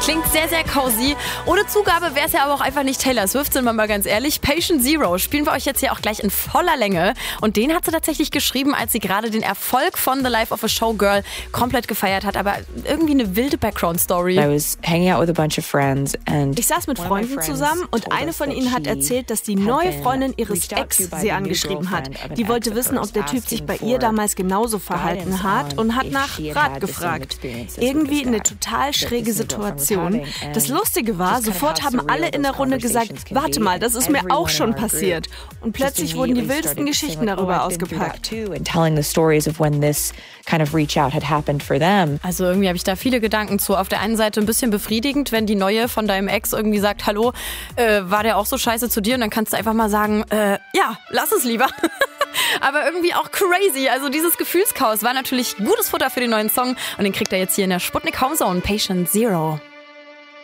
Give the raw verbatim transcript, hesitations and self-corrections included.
Klingt sehr, sehr cozy. Ohne Zugabe wäre es ja aber auch einfach nicht Taylor Swift, sind wir mal ganz ehrlich. Patient Zero spielen wir euch jetzt hier auch gleich in voller Länge. Und den hat sie tatsächlich geschrieben, als sie gerade den Erfolg von The Life of a Showgirl komplett gefeiert hat. Aber irgendwie eine wilde Background-Story. I was hanging out with a bunch of friends and ich saß mit Freunden zusammen und eine von ihnen hat erzählt, dass die neue Freundin ihres Ex sie angeschrieben hat. Die wollte wissen, ob der Typ sich bei ihr damals genauso verhalten hat und hat nach Rat gefragt. Irgendwie eine total schräge Situation. Das Lustige war, sofort haben alle in der Runde gesagt, warte mal, das ist mir auch schon passiert. Und plötzlich wurden die wildesten Geschichten darüber ausgepackt. Also irgendwie habe ich da viele Gedanken zu. Auf der einen Seite ein bisschen befriedigend, wenn die Neue von deinem Ex irgendwie sagt, hallo, äh, war der auch so scheiße zu dir? Und dann kannst du einfach mal sagen, äh, ja, lass es lieber. Aber irgendwie auch crazy. Also dieses Gefühlschaos war natürlich gutes Futter für den neuen Song. Und den kriegt er jetzt hier in der Sputnik Homezone. Patient Zero.